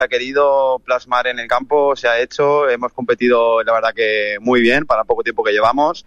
ha querido plasmar en el campo se ha hecho. Hemos competido, la verdad que muy bien para el poco tiempo que llevamos.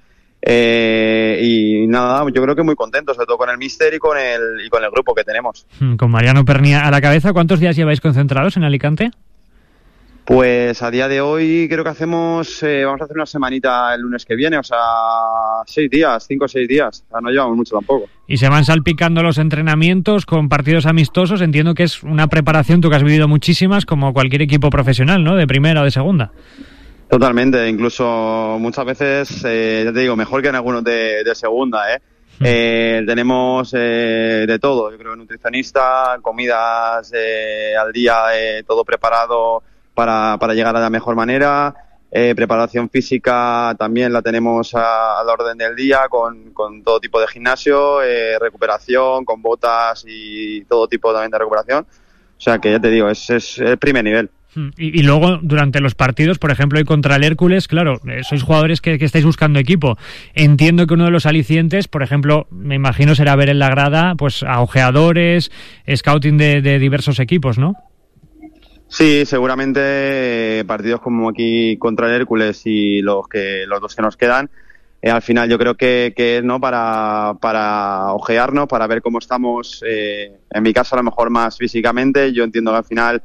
Y nada, yo creo que muy contentos, sobre todo con el míster y con el grupo que tenemos. Con Mariano Pernia a la cabeza, ¿cuántos días lleváis concentrados en Alicante? Pues a día de hoy creo que vamos a hacer una semanita el lunes que viene, o sea, 5 o 6 días, o sea, no llevamos mucho tampoco. Y se van salpicando los entrenamientos con partidos amistosos, entiendo que es una preparación, tú que has vivido muchísimas, como cualquier equipo profesional, ¿no?, de primera o de segunda. Totalmente, incluso muchas veces, ya te digo, mejor que en algunos de segunda, tenemos de todo, yo creo, nutricionista, comidas al día, todo preparado para llegar a la mejor manera. Preparación física también la tenemos a la orden del día con todo tipo de gimnasio, recuperación, con botas y todo tipo también de recuperación. O sea que ya te digo, es el primer nivel. Y luego, durante los partidos, por ejemplo, hoy contra el Hércules, claro, sois jugadores que estáis buscando equipo. Entiendo que uno de los alicientes, por ejemplo, me imagino será ver en la grada pues a ojeadores, scouting de diversos equipos, ¿no? Sí, seguramente partidos como aquí contra el Hércules y los dos que nos quedan, al final yo creo que es, ¿no?, para ojearnos, para ver cómo estamos, en mi caso a lo mejor más físicamente. Yo entiendo que al final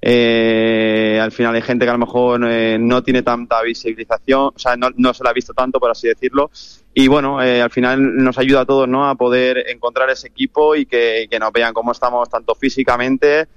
hay gente que a lo mejor no tiene tanta visibilización, o sea, no se la ha visto tanto, por así decirlo, y bueno, al final nos ayuda a todos, ¿no?, a poder encontrar ese equipo y que nos vean cómo estamos tanto físicamente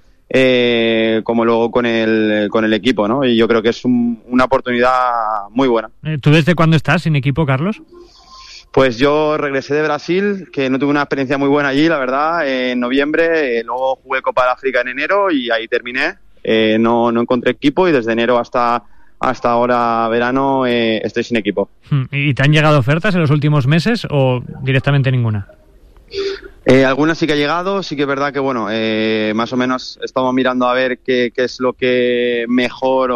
como luego con el equipo, ¿no? Y yo creo que es una oportunidad muy buena. ¿Tú desde cuándo estás sin equipo, Carlos? Pues yo regresé de Brasil, que no tuve una experiencia muy buena allí, la verdad, en noviembre. Luego jugué Copa de África en enero y ahí terminé. No encontré equipo y desde enero hasta ahora verano estoy sin equipo. ¿Y te han llegado ofertas en los últimos meses o directamente ninguna? Algunas sí que ha llegado, sí que es verdad que bueno, más o menos estamos mirando a ver qué es lo que mejor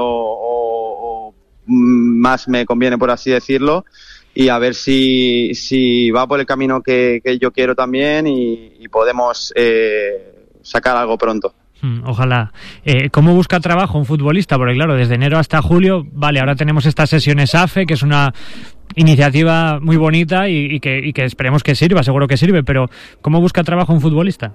o más me conviene, por así decirlo, y a ver si va por el camino que yo quiero también y podemos sacar algo pronto. Ojalá. ¿Cómo busca trabajo un futbolista? Porque claro, desde enero hasta julio, vale, ahora tenemos estas sesiones AFE, que es una iniciativa muy bonita y que esperemos que sirva, seguro que sirve, pero ¿cómo busca trabajo un futbolista?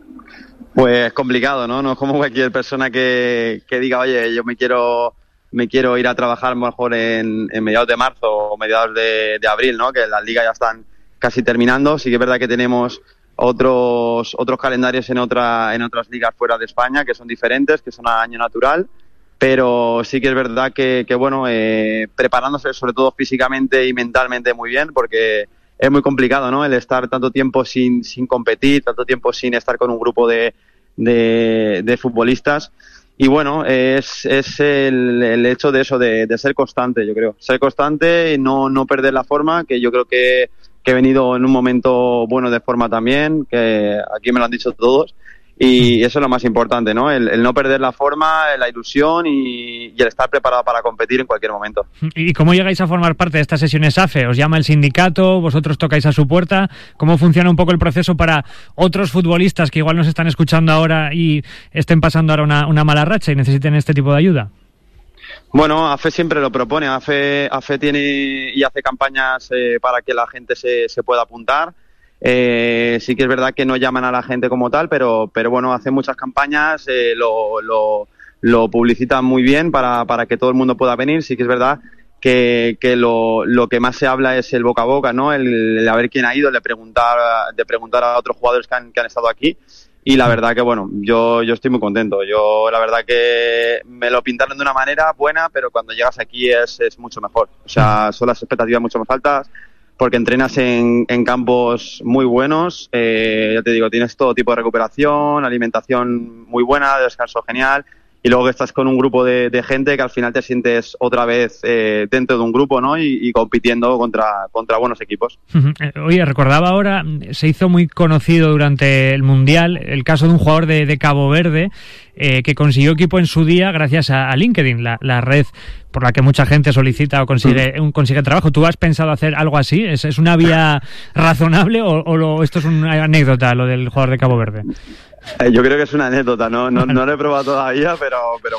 Pues complicado, ¿no? No es como cualquier persona que diga, oye, yo me quiero ir a trabajar mejor en mediados de marzo o mediados de abril, ¿no? Que las ligas ya están casi terminando. Sí que es verdad que tenemos otros calendarios en otras ligas fuera de España que son diferentes, que son a año natural, pero sí que es verdad que bueno, preparándose sobre todo físicamente y mentalmente muy bien, porque es muy complicado, ¿no?, el estar tanto tiempo sin competir, tanto tiempo sin estar con un grupo de futbolistas. Y bueno, es el hecho de eso, de ser constante, yo creo. Ser constante y no perder la forma, que yo creo que he venido en un momento bueno de forma también, que aquí me lo han dicho todos, y eso es lo más importante, ¿no? El no perder la forma, la ilusión y el estar preparado para competir en cualquier momento. ¿Y cómo llegáis a formar parte de estas sesiones AFE? ¿Os llama el sindicato? ¿Vosotros tocáis a su puerta? ¿Cómo funciona un poco el proceso para otros futbolistas que igual nos están escuchando ahora y estén pasando ahora una mala racha y necesiten este tipo de ayuda? Bueno, AFE siempre lo propone. AFE tiene y hace campañas para que la gente se pueda apuntar. Sí que es verdad que no llaman a la gente como tal, pero bueno, hace muchas campañas, lo publicitan muy bien para que todo el mundo pueda venir. Sí que es verdad que lo que más se habla es el boca a boca, ¿no? El a ver quién ha ido, de preguntar a otros jugadores que han estado aquí. Y la verdad que bueno, yo estoy muy contento. Yo la verdad que me lo pintaron de una manera buena, pero cuando llegas aquí es mucho mejor. O sea, son las expectativas mucho más altas, porque entrenas en campos muy buenos. Ya te digo, tienes todo tipo de recuperación, alimentación muy buena, descanso genial. Y luego que estás con un grupo de gente que al final te sientes otra vez dentro de un grupo, ¿no? Y compitiendo contra buenos equipos. Oye, recordaba ahora, se hizo muy conocido durante el Mundial el caso de un jugador de Cabo Verde que consiguió equipo en su día gracias a LinkedIn, la red por la que mucha gente solicita o consigue trabajo. ¿Tú has pensado hacer algo así? ¿Es una vía razonable o esto es una anécdota, lo del jugador de Cabo Verde? Yo creo que es una anécdota, no lo he probado todavía, pero